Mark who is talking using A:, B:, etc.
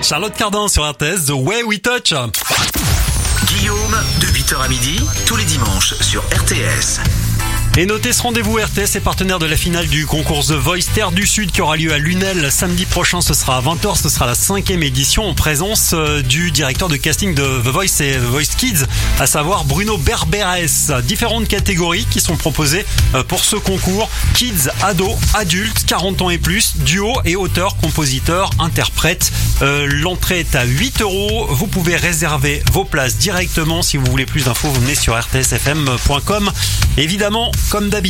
A: Charlotte Cardin sur RTS, The Way We Touch.
B: Guillaume, de 8h à midi, tous les dimanches sur RTS.
A: Et notez ce rendez-vous, RTS est partenaire de la finale du concours The Voice Terre du Sud qui aura lieu à Lunel samedi prochain. Ce sera à 20h, ce sera la 5e édition en présence du directeur de casting de The Voice et The Voice Kids, à savoir Bruno Berberes. Différentes catégories qui sont proposées pour ce concours: kids, ados, adultes, 40 ans et plus, duo et auteur, compositeur, interprète. L'entrée est à 8€. Vous pouvez réserver vos places directement. Si vous voulez plus d'infos, vous venez sur rtsfm.com. Évidemment, comme d'habitude,